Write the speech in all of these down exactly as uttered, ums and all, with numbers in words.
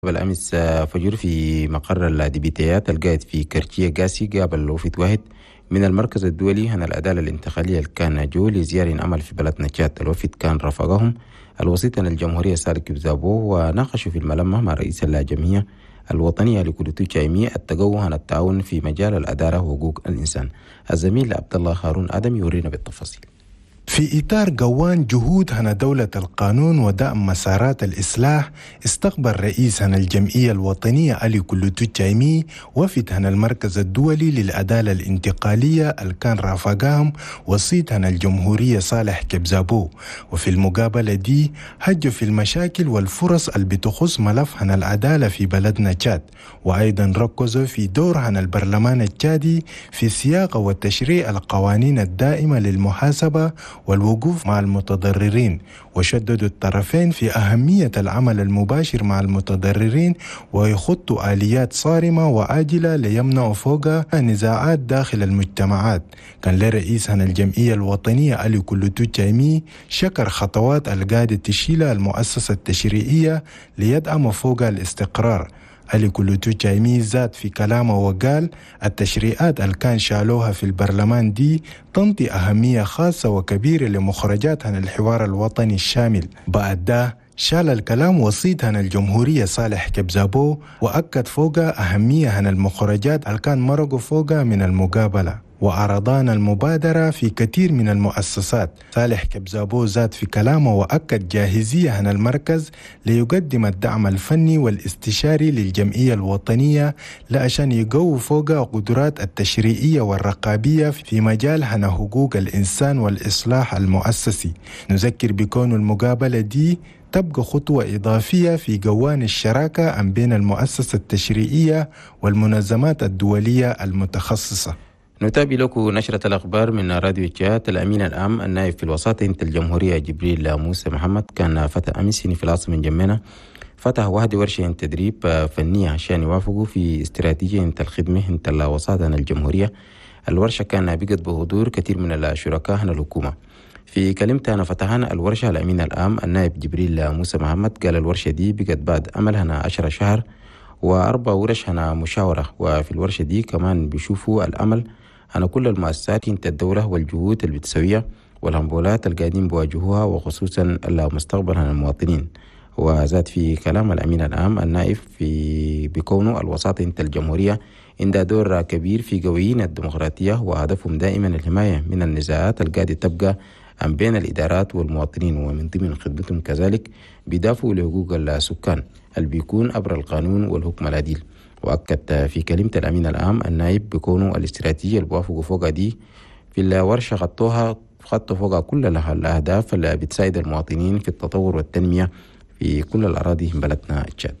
بالأمس فجر في مقر الديبيتيات القائد في كرتيه قاسي قابل وفد واحد من المركز الدولي عن العدالة الانتقالية اللي كان جو لزيارة عمل في بلد تشاد. الوفد كان رافقهم الوسيط الجمهورية سالك كبزابو وناقشوا في الملمة مع رئيس الجمعية الوطنية لكلوتو تشايمي التقوى عن التعاون في مجال العدالة وحقوق الإنسان. الزميل عبد الله هارون آدم يورينا بالتفاصيل. في إطار قوان جهود هنا دولة القانون ودعم مسارات الإصلاح، استقبل رئيس هنا الجمعية الوطنية علي كلوتو تشايمي وفد هنا المركز الدولي للعدالة الانتقالية اللي كان رافقهم وسيط هنا الجمهورية صالح كبزابو. وفي المقابلة دي هجوا في المشاكل والفرص اللي بتخص ملف هنا العدالة في بلدنا تشاد، وأيضا ركزوا في دور هنا البرلمان التشادي في صياغة وتشريع القوانين الدائمة للمحاسبة والوقوف مع المتضررين، وشددوا الطرفين في أهمية العمل المباشر مع المتضررين ويخطوا آليات صارمة وعاجلة ليمنعوا فوقها نزاعات داخل المجتمعات. كان لرئيس هنا الجمعية الوطنية علي كلوتو تشايمي شكر خطوات القاعدة تشيلها المؤسسة التشريعية ليدعم فوقها الاستقرار. علي كلوتو تشايمي زاد في كلامه وقال التشريعات اللي كان شالوها في البرلمان دي تنطي أهمية خاصة وكبيرة لمخرجات عن الحوار الوطني الشامل. بعد ده شال الكلام وسيط هنا الجمهورية صالح كبزابو وأكد فوقها أهمية هنا المخرجات اللي كان مرقوا فوقها من المقابلة وعرضان المبادرة في كثير من المؤسسات. صالح كبزابو زاد في كلامه وأكد جاهزية هنا المركز ليقدم الدعم الفني والاستشاري للجمعية الوطنية لعشان يقوي فوق قدرات التشريعية والرقابية في مجال هنا حقوق الإنسان والإصلاح المؤسسي. نذكر بكون المقابلة دي تبقى خطوة إضافية في قوان الشراكة بين المؤسسة التشريعية والمنظمات الدولية المتخصصة. نتابع لكم نشرة الأخبار من راديو تشات. الأمين العام النائب في الوساطة الجمهورية جبريل موسى محمد كان فتح أمس في العاصمة جمينة فتح واحد ورشة تدريب فنية عشان يوافقوا في استراتيجية الخدمة انت الوساطة الجمهورية. الورشة كان بقت بحضور كثير من الشركاء عن الحكومة. في كلمته أنا فتحنا الورشة الأمين العام النائب جبريل موسى محمد قال الورشة دي بقت بعد عملها عشرة شهر وأربع ورش هنا مشاورة، وفي الورشة دي كمان بيشوفوا الأمل أنا كل المؤسسات انت الدولة والجهود اللي بتسويها والهمبولات اللي قاعدين بواجهوها وخصوصا المستقبل عن المواطنين. وزاد في كلام الأمين العام النائب في بكونه الوساطة انت الجمهورية عندها دور كبير في قوانين الديمقراطية وهدفهم دائما الحماية من النزاعات اللي قاعدة تبقى بين الإدارات والمواطنين، ومن ضمن خدمتهم كذلك بيدافعوا لحقوق السكان اللي بيكون عبر القانون والحكم العديل. وأكد في كلمة الأمين العام النائب بكونه الاستراتيجية اللي بوافقوا فوقها دي في الورشة خطوها خطوا فوقها كل الأهداف اللي بتساعد المواطنين في التطور والتنمية في كل الأراضي بلدنا تشاد.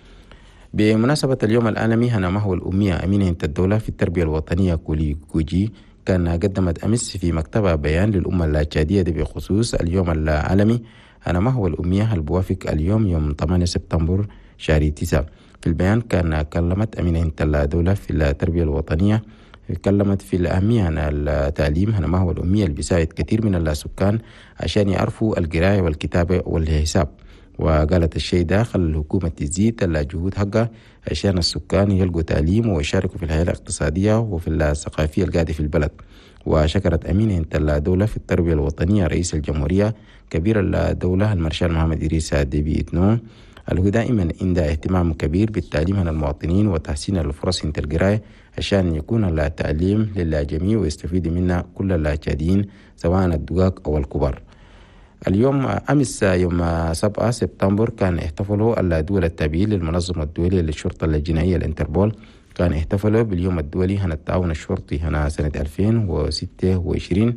بمناسبة اليوم العالمي هنا محو الأمية أمينة الدولة في التربية الوطنية كولي كوجي كان قدمت أمس في مكتبة بيان للأمة التشادية بخصوص اليوم العالمي هنا محو الأمية البوافق اليوم يوم ثمانية سبتمبر شهر تسعة. في البيان كان كلمت أمينة الدولة في التربية الوطنية كلمت في الأهمية عن التعليم هنا ما هو الأمية اللي بيساعد كثير من السكان عشان يعرفوا القراءة والكتابة والحساب. وقالت الشيء ده خلى الحكومة تزيد الجهود حقها عشان السكان يلقوا تعليم ويشاركوا في الحياة الاقتصادية وفي الثقافية القاعدة في البلد. وشكرت أمينة الدولة في التربية الوطنية رئيس الجمهورية كبير الدولة المارشال محمد إدريس ديبي إتنو اللي هو دائما عنده اهتمام كبير بالتعليم عن المواطنين وتحسين الفرص انت القراية عشان يكون التعليم للجميع ويستفيد منه كل التشاديين سواء الدقاق أو الكبار. اليوم أمس يوم سبعة سبتمبر كان احتفلوا الدول التابعين للمنظمة الدولية للشرطة الجنائية الانتربول كان احتفلوا باليوم الدولي عن التعاون الشرطي هنا سنة ألفين وستة وعشرين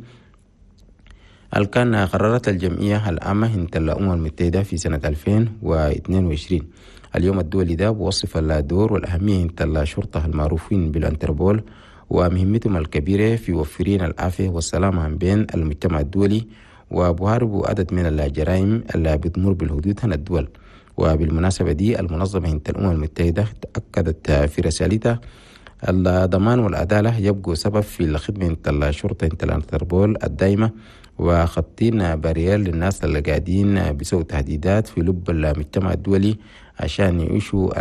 اللي كان قررت الجمعية العامة انت الأمم المتحدة في سنة ألفين واثنين وعشرين. اليوم الدولي ده بوصف الدور والأهمية انت الشرطة المعروفين بالانتربول ومهمتهم الكبيرة في وفرين العافية والسلامة بين المجتمع الدولي وبحاربوا عدد من الجرائم اللي بتمر بالحدود هنا الدول. وبالمناسبة دي المنظمة انت الأمم المتحدة أكدت في رسالتها الضمان والعدالة يبقوا سبب في الخدمة الشرطة الانتربول الدائمة وخطين بارير للناس اللي قاعدين بيسووا تهديدات في لب المجتمع الدولي عشان يعيشوا